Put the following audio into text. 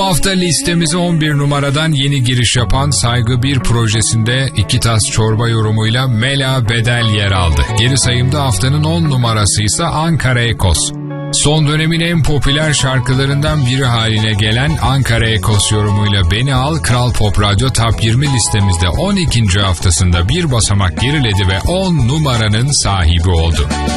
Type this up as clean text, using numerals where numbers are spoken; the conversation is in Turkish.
hafta listemize 11 numaradan yeni giriş yapan Saygı 1 projesinde 2 tas çorba yorumuyla Mela Bedel yer aldı. Geri sayımda haftanın 10 numarası ise Ankara Ekos. Son dönemin en popüler şarkılarından biri haline gelen Ankara Ekos yorumuyla Beni Al, Kral Pop Radyo Top 20 listemizde 12. haftasında bir basamak geriledi ve 10 numaranın sahibi oldu.